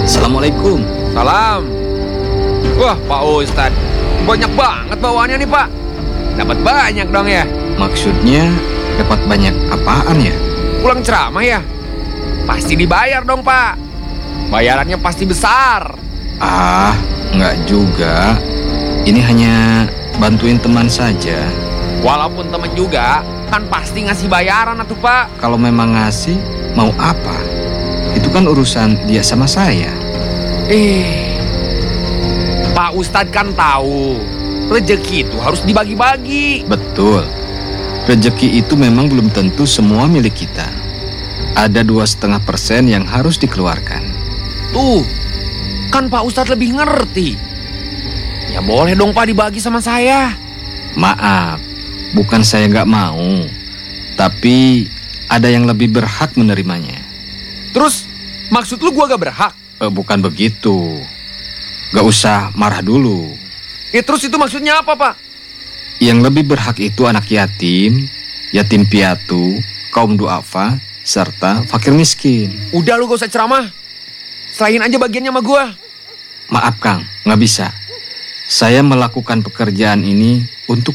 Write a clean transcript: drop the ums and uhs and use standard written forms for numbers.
Assalamualaikum. Salam. Wah, Pak Ustadz, banyak banget bawaannya nih, Pak. Dapat banyak dong ya. Maksudnya dapat banyak apaan ya? Pulang ceramah ya? Pasti dibayar dong, Pak. Bayarannya pasti besar. Ah, enggak juga. Ini hanya bantuin teman saja. Walaupun temen juga, kan pasti ngasih bayaran atuh, Pak. Kalau memang ngasih, mau apa? Itu kan urusan dia sama saya. Pak Ustadz kan tahu, rezeki itu harus dibagi-bagi. Betul. Rezeki itu memang belum tentu semua milik kita. Ada 2,5% yang harus dikeluarkan. Tuh, kan Pak Ustadz lebih ngerti. Ya boleh dong, Pak, dibagi sama saya. Maaf, bukan saya nggak mau. Tapi ada yang lebih berhak menerimanya. Terus, maksud lu gua gak berhak? Bukan begitu. Gak usah marah dulu. Terus itu maksudnya apa, Pak? Yang lebih berhak itu anak yatim, yatim piatu, kaum duafa, serta fakir miskin. Udah lu gak usah ceramah. Serahin aja bagiannya sama gua. Maaf Kang, nggak bisa. Saya melakukan pekerjaan ini untuk